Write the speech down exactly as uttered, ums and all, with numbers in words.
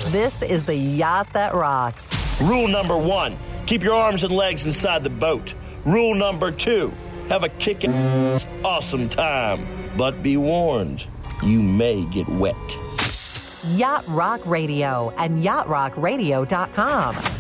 This is the yacht that rocks. Rule number one, keep your arms and legs inside the boat. Rule number two, have a kickin' awesome time. But be warned, you may get wet. Yacht Rock Radio and yacht rock radio dot com.